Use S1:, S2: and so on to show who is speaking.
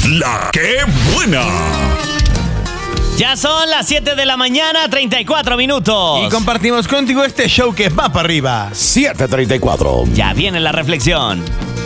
S1: La que buena.
S2: Ya son las 7 de la mañana, 34 minutos.
S3: Y compartimos contigo este show que va para arriba.
S1: 7:34.
S2: Ya viene la reflexión.